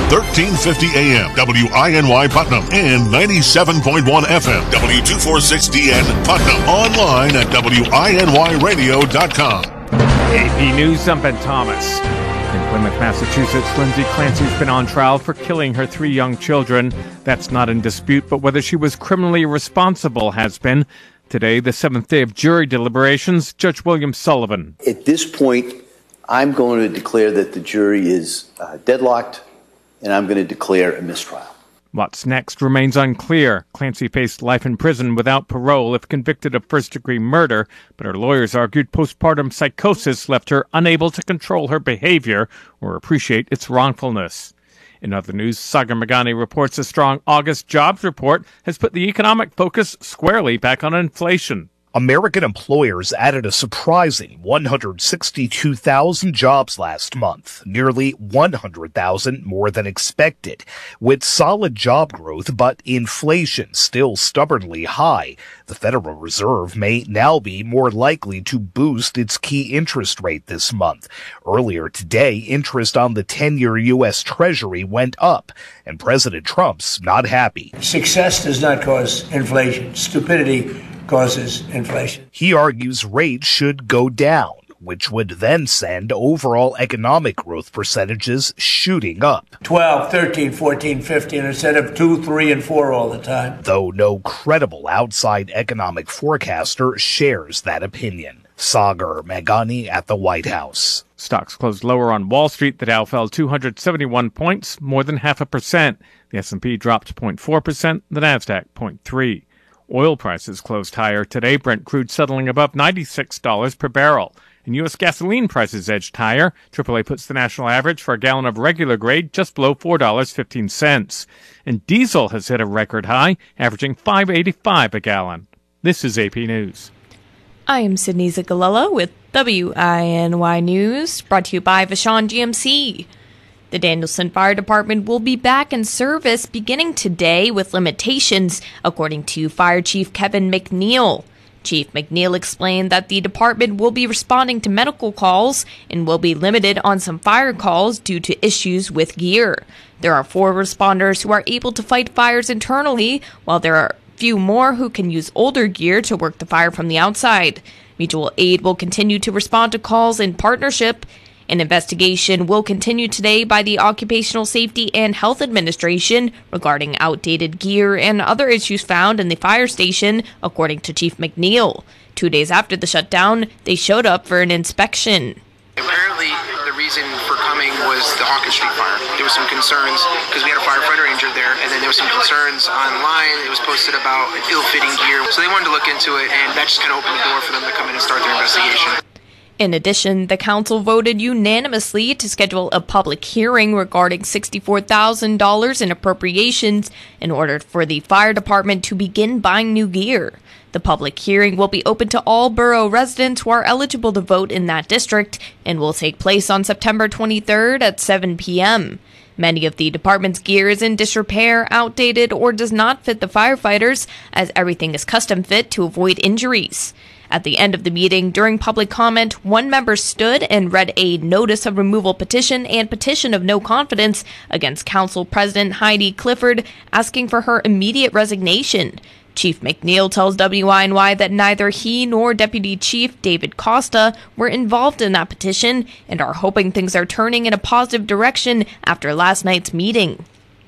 1350 AM, WINY Putnam, and 97.1 FM, W246DN Putnam. Online at WINYradio.com. AP News, I'm Ben Thomas. In Plymouth, Massachusetts, Lindsay Clancy's been on trial for killing her 3 young children. That's not in dispute, but whether she was criminally responsible has been. Today, the 7th day of jury deliberations, Judge William Sullivan. At this point, I'm going to declare that the jury is deadlocked, and I'm going to declare a mistrial. What's next remains unclear. Clancy faced life in prison without parole if convicted of first-degree murder, but her lawyers argued postpartum psychosis left her unable to control her behavior or appreciate its wrongfulness. In other news, Sagar Meghani reports a strong August jobs report has put the economic focus squarely back on inflation. American employers added a surprising 162,000 jobs last month, nearly 100,000 more than expected. With solid job growth but inflation still stubbornly high, the Federal Reserve may now be more likely to boost its key interest rate this month. Earlier today, interest on the 10-year U.S. Treasury went up, and President Trump's not happy. Success does not cause inflation. Stupidity causes inflation. He argues rates should go down, which would then send overall economic growth percentages shooting up. 12, 13, 14, 15 instead of 2, 3, and 4 all the time. Though no credible outside economic forecaster shares that opinion. Sagar Meghani at the White House. Stocks closed lower on Wall Street. The Dow fell 271 points, more than 0.5%. The S&P dropped 0.4%, the Nasdaq 0.3%. Oil prices closed higher today, Brent crude settling above $96 per barrel. And U.S. gasoline prices edged higher. AAA puts the national average for a gallon of regular grade just below $4.15. And diesel has hit a record high, averaging $5.85 a gallon. This is AP News. I am Sydney Zagalella with WINY News, brought to you by Vashon GMC. The Danielson Fire Department will be back in service beginning today with limitations, according to Fire Chief Kevin McNeil. Chief McNeil explained that the department will be responding to medical calls and will be limited on some fire calls due to issues with gear. There are 4 responders who are able to fight fires internally, while there are few more who can use older gear to work the fire from the outside. Mutual Aid will continue to respond to calls in partnership. An investigation will continue today by the Occupational Safety and Health Administration regarding outdated gear and other issues found in the fire station, according to Chief McNeil. 2 days after the shutdown, they showed up for an inspection. Apparently, the reason for coming was the Hawkins Street fire. There was some concerns because we had a firefighter injured there, and then there was some concerns online. It was posted about ill-fitting gear. So they wanted to look into it, and that just kind of opened the door for them to come in and start their investigation. In addition, the council voted unanimously to schedule a public hearing regarding $64,000 in appropriations in order for the fire department to begin buying new gear. The public hearing will be open to all borough residents who are eligible to vote in that district and will take place on September 23rd at 7 p.m. Many of the department's gear is in disrepair, outdated, or does not fit the firefighters, as everything is custom fit to avoid injuries. At the end of the meeting, during public comment, one member stood and read a notice of removal petition and petition of no confidence against Council President Heidi Clifford, asking for her immediate resignation. Chief McNeil tells WINY that neither he nor Deputy Chief David Costa were involved in that petition and are hoping things are turning in a positive direction after last night's meeting.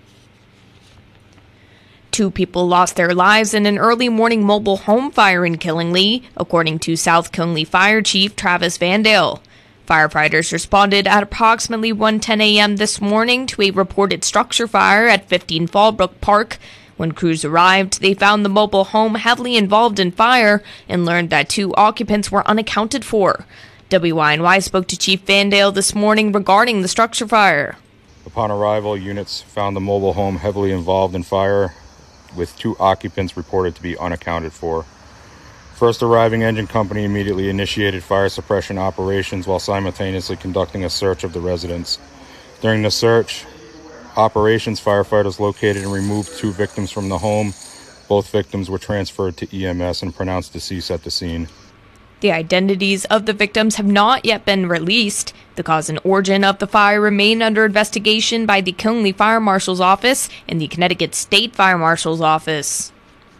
2 people lost their lives in an early morning mobile home fire in Killingly, according to South Killingly Fire Chief Travis Vandale. Firefighters responded at approximately 1:10 a.m. this morning to a reported structure fire at 15 Fallbrook Park. When crews arrived, they found the mobile home heavily involved in fire and learned that 2 occupants were unaccounted for. WINY spoke to Chief Vandale this morning regarding the structure fire. Upon arrival, units found the mobile home heavily involved in fire, with 2 occupants reported to be unaccounted for. First arriving engine company immediately initiated fire suppression operations while simultaneously conducting a search of the residence. During the search operations, firefighters located and removed 2 victims from the home. Both victims were transferred to EMS and pronounced deceased at the scene. The identities of the victims have not yet been released. The cause and origin of the fire remain under investigation by the Conley Fire Marshal's Office and the Connecticut State Fire Marshal's Office.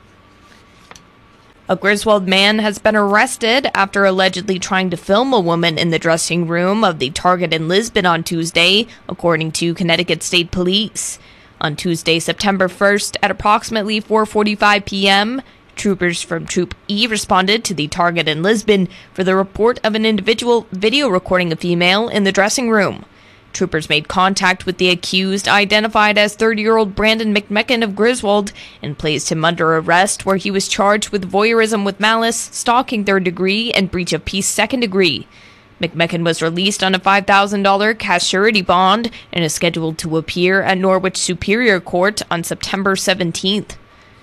A Griswold man has been arrested after allegedly trying to film a woman in the dressing room of the Target in Lisbon on Tuesday, according to Connecticut State Police. On Tuesday, September 1st, at approximately 4:45 p.m., troopers from Troop E responded to the Target in Lisbon for the report of an individual video recording a female in the dressing room. Troopers made contact with the accused, identified as 30-year-old Brandon McMecken of Griswold, and placed him under arrest, where he was charged with voyeurism with malice, stalking third degree, and breach of peace second degree. McMecken was released on a $5,000 cash surety bond and is scheduled to appear at Norwich Superior Court on September 17th.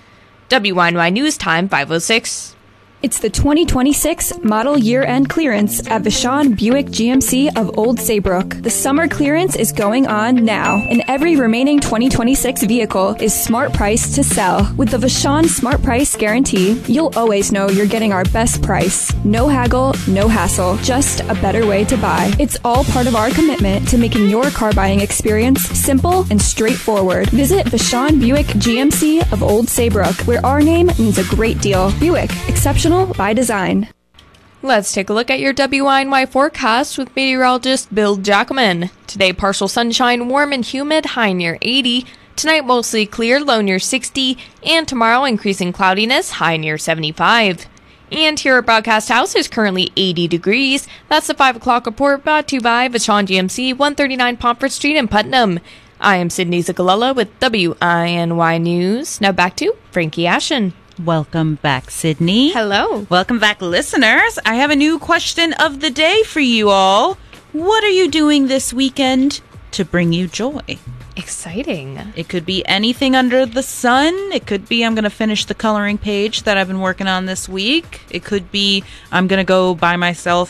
WNY News Time 5:06. It's the 2026 model year-end clearance at Vashon Buick GMC of Old Saybrook. The summer clearance is going on now, and every remaining 2026 vehicle is smart price to sell. With the Vashon Smart Price Guarantee, you'll always know you're getting our best price. No haggle, no hassle, just a better way to buy. It's all part of our commitment to making your car buying experience simple and straightforward. Visit Vashon Buick GMC of Old Saybrook, where our name means a great deal. Buick, exceptional by design. Let's take a look at your WNY forecast with meteorologist Bill Jackman. Today, partial sunshine, warm and humid, high near 80. Tonight, mostly clear, low near 60. And tomorrow, increasing cloudiness, high near 75. And here at Broadcast House is currently 80 degrees. That's the 5 o'clock report brought to you by Vashon GMC, 139 Pomfret Street in Putnam. I am Sydney Zagalella with WINY News. Now back to Frankie Ashen. Welcome back, Sydney. Hello. Welcome back, listeners. I have a new question of the day for you all. What are you doing this weekend to bring you joy? Exciting. It could be anything under the sun. It could be I'm going to finish the coloring page that I've been working on this week. It could be I'm going to go buy myself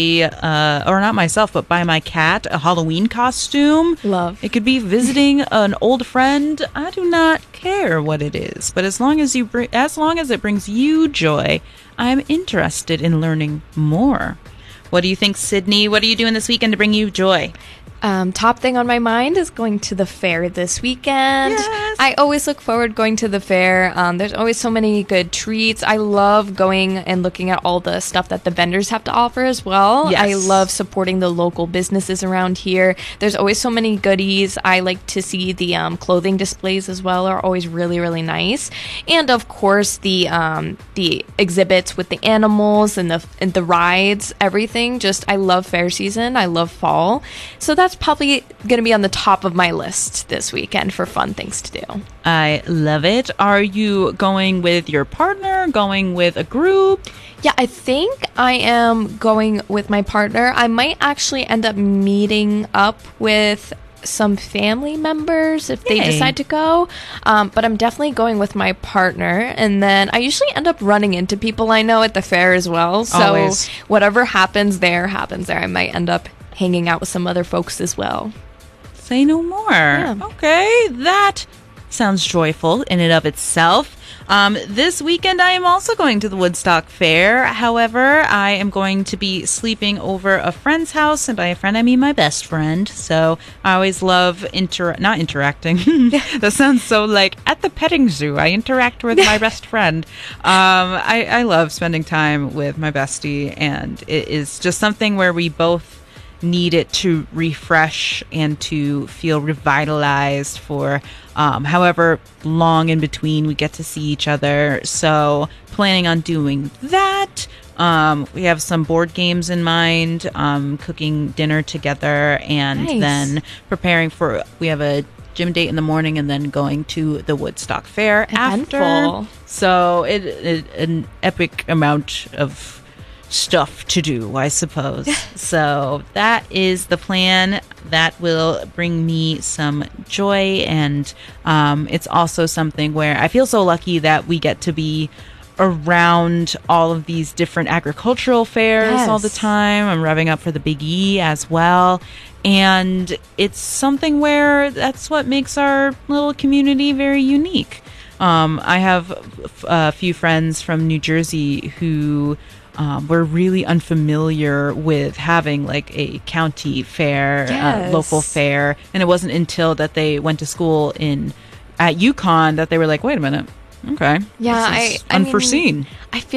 or not myself, but buy my cat a Halloween costume. Love. It could be visiting an old friend. I do not care what it is, but as long as it brings you joy, I'm interested in learning more. What do you think, Sydney? What are you doing this weekend to bring you joy? Top thing on my mind is going to the fair this weekend. Yes. I always look forward to going to the fair. There's always so many good treats. I love going and looking at all the stuff that the vendors have to offer as well. Yes. I love supporting the local businesses around here. There's always so many goodies. I like to see the clothing displays as well are always really, really nice. And of course the exhibits with the animals and the rides, everything. Just I love fair season. I love fall. So that's probably going to be on the top of my list this weekend for fun things to do. I love it. Are you going with your partner, going with a group? Yeah, I think I am going with my partner. I might actually end up meeting up with some family members if they decide to go. But I'm definitely going with my partner. And then I usually end up running into people I know at the fair as well. So Always. Whatever happens there, happens there. I might end up hanging out with some other folks as well. Say no more. Yeah. Okay, that sounds joyful in and of itself. This weekend, I am also going to the Woodstock Fair. However, I am going to be sleeping over a friend's house, and by a friend, I mean my best friend. So I always love not interacting. That sounds so like at the petting zoo. I interact with my best friend. I love spending time with my bestie, and it is just something where we both need it to refresh and to feel revitalized for however long in between we get to see each other. So planning on doing that. We have some board games in mind, cooking dinner together, and then preparing for, we have a gym date in the morning and then going to the Woodstock Fair after. So an epic amount of stuff to do, I suppose. So that is the plan. That will bring me some joy, and it's also something where I feel so lucky that we get to be around all of these different agricultural fairs all the time. I'm revving up for the Big E as well. And it's something where that's what makes our little community very unique. I have a few friends from New Jersey who were really unfamiliar with having like a county fair, local fair. And it wasn't until that they went to school at UConn that they were like, wait a minute. Okay. Yeah, this is unforeseen. I feel